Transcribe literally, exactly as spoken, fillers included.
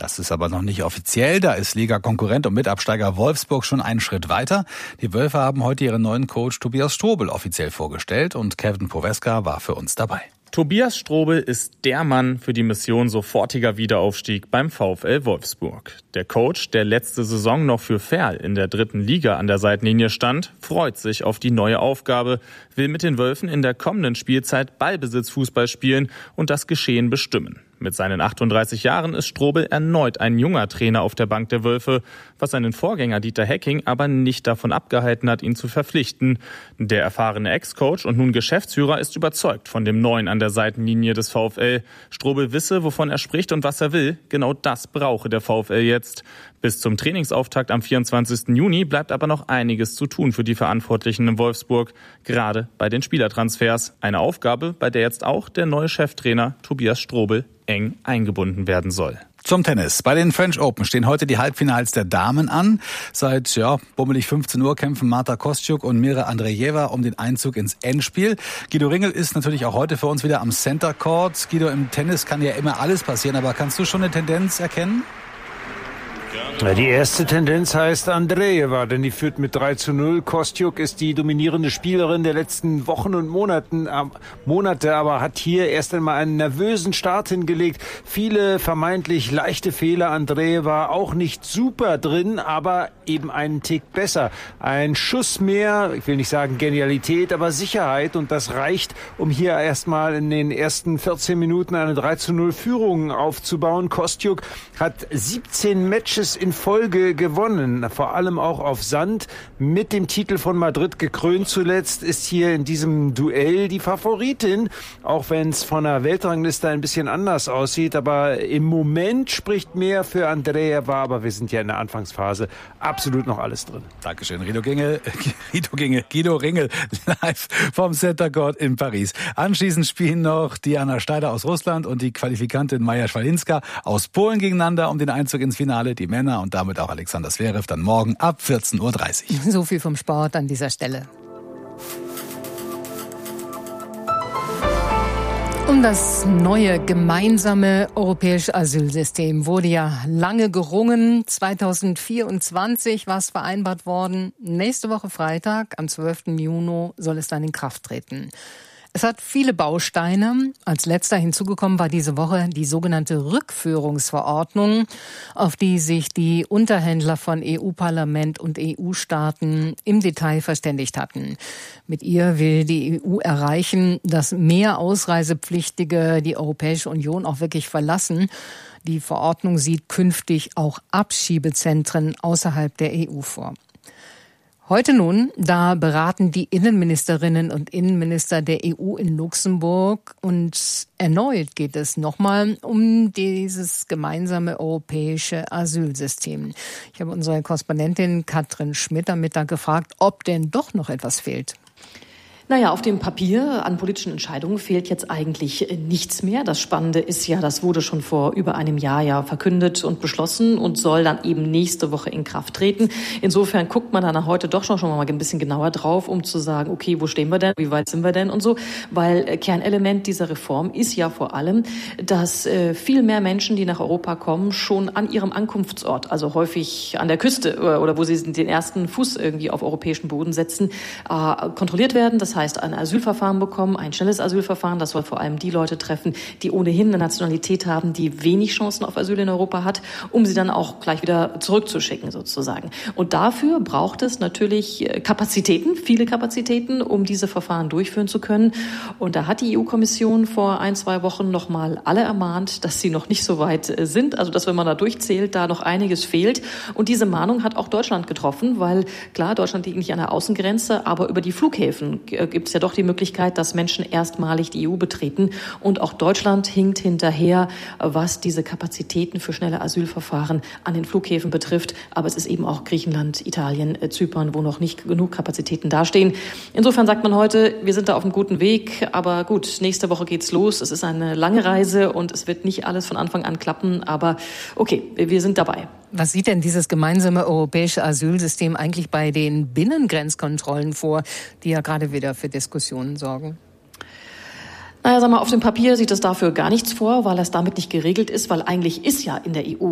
Das ist aber noch nicht offiziell. Da ist Liga-Konkurrent und Mitabsteiger Wolfsburg schon einen Schritt weiter. Die Wölfe haben heute ihren neuen Coach Tobias Strobel offiziell vorgestellt und Kevin Poweska war für uns dabei. Tobias Strobel ist der Mann für die Mission sofortiger Wiederaufstieg beim VfL Wolfsburg. Der Coach, der letzte Saison noch für Verl in der dritten Liga an der Seitenlinie stand, freut sich auf die neue Aufgabe, will mit den Wölfen in der kommenden Spielzeit Ballbesitzfußball spielen und das Geschehen bestimmen. Mit seinen achtunddreißig Jahren ist Strobel erneut ein junger Trainer auf der Bank der Wölfe, was seinen Vorgänger Dieter Hecking aber nicht davon abgehalten hat, ihn zu verpflichten. Der erfahrene Ex-Coach und nun Geschäftsführer ist überzeugt von dem Neuen an der Seitenlinie des VfL. Strobel wisse, wovon er spricht und was er will. Genau das brauche der VfL jetzt. Bis zum Trainingsauftakt am vierundzwanzigsten Juni bleibt aber noch einiges zu tun für die Verantwortlichen in Wolfsburg, gerade bei den Spielertransfers. Eine Aufgabe, bei der jetzt auch der neue Cheftrainer Tobias Strobel eng eingebunden werden soll. Zum Tennis. Bei den French Open stehen heute die Halbfinals der Damen an. Seit ja, bummelig fünfzehn Uhr kämpfen Marta Kostyuk und Mira Andreeva um den Einzug ins Endspiel. Guido Ringel ist natürlich auch heute für uns wieder am Center Court. Guido, im Tennis kann ja immer alles passieren, aber kannst du schon eine Tendenz erkennen? Die erste Tendenz heißt Andreeva, denn die führt mit drei zu null. Kostyuk ist die dominierende Spielerin der letzten Wochen und Monaten, äh, Monate, aber hat hier erst einmal einen nervösen Start hingelegt. Viele vermeintlich leichte Fehler. Andreeva auch nicht super drin, aber eben einen Tick besser. Ein Schuss mehr, ich will nicht sagen Genialität, aber Sicherheit, und das reicht, um hier erstmal in den ersten vierzehn Minuten eine drei zu null Führung aufzubauen. Kostyuk hat siebzehn Matches in Folge gewonnen, vor allem auch auf Sand, mit dem Titel von Madrid gekrönt zuletzt, ist hier in diesem Duell die Favoritin, auch wenn es von der Weltrangliste ein bisschen anders aussieht, aber im Moment spricht mehr für Andreeva, aber wir sind ja in der Anfangsphase, absolut noch alles drin. Dankeschön, Guido Ringel, Guido Ringel, Guido Ringel, live vom Center Court in Paris. Anschließend spielen noch Diana Steider aus Russland und die Qualifikantin Maja Schwalinska aus Polen gegeneinander um den Einzug ins Finale, die Männer und damit auch Alexander Zverev dann morgen ab vierzehn Uhr dreißig. So viel vom Sport an dieser Stelle. Um das neue gemeinsame europäische Asylsystem wurde ja lange gerungen. zweitausendvierundzwanzig war es vereinbart worden. Nächste Woche Freitag, am zwölften Juni, soll es dann in Kraft treten. Es hat viele Bausteine. Als letzter hinzugekommen war diese Woche die sogenannte Rückführungsverordnung, auf die sich die Unterhändler von E U-Parlament und E U-Staaten im Detail verständigt hatten. Mit ihr will die E U erreichen, dass mehr Ausreisepflichtige die Europäische Union auch wirklich verlassen. Die Verordnung sieht künftig auch Abschiebezentren außerhalb der E U vor. Heute nun, da beraten die Innenministerinnen und Innenminister der E U in Luxemburg und erneut geht es nochmal um dieses gemeinsame europäische Asylsystem. Ich habe unsere Korrespondentin Katrin Schmidt am Mittag gefragt, ob denn doch noch etwas fehlt. Naja, auf dem Papier an politischen Entscheidungen fehlt jetzt eigentlich nichts mehr. Das Spannende ist ja, das wurde schon vor über einem Jahr ja verkündet und beschlossen und soll dann eben nächste Woche in Kraft treten. Insofern guckt man dann heute doch schon, schon mal ein bisschen genauer drauf, um zu sagen, okay, wo stehen wir denn, wie weit sind wir denn und so. Weil Kernelement dieser Reform ist ja vor allem, dass äh, viel mehr Menschen, die nach Europa kommen, schon an ihrem Ankunftsort, also häufig an der Küste oder, oder wo sie den ersten Fuß irgendwie auf europäischen Boden setzen, äh, kontrolliert werden. Das Das heißt, ein Asylverfahren bekommen, ein schnelles Asylverfahren. Das soll vor allem die Leute treffen, die ohnehin eine Nationalität haben, die wenig Chancen auf Asyl in Europa hat, um sie dann auch gleich wieder zurückzuschicken sozusagen. Und dafür braucht es natürlich Kapazitäten, viele Kapazitäten, um diese Verfahren durchführen zu können. Und da hat die E U-Kommission vor ein, zwei Wochen noch mal alle ermahnt, dass sie noch nicht so weit sind. Also, dass wenn man da durchzählt, da noch einiges fehlt. Und diese Mahnung hat auch Deutschland getroffen, weil klar, Deutschland liegt nicht an der Außengrenze, aber über die Flughäfen gibt es ja doch die Möglichkeit, dass Menschen erstmalig die E U betreten. Und auch Deutschland hinkt hinterher, was diese Kapazitäten für schnelle Asylverfahren an den Flughäfen betrifft. Aber es ist eben auch Griechenland, Italien, Zypern, wo noch nicht genug Kapazitäten dastehen. Insofern sagt man heute, wir sind da auf einem guten Weg. Aber gut, nächste Woche geht's los. Es ist eine lange Reise und es wird nicht alles von Anfang an klappen. Aber okay, wir sind dabei. Was sieht denn dieses gemeinsame europäische Asylsystem eigentlich bei den Binnengrenzkontrollen vor, die ja gerade wieder für Diskussionen sorgen? Naja, sag mal, auf dem Papier sieht es dafür gar nichts vor, weil das damit nicht geregelt ist, weil eigentlich ist ja in der E U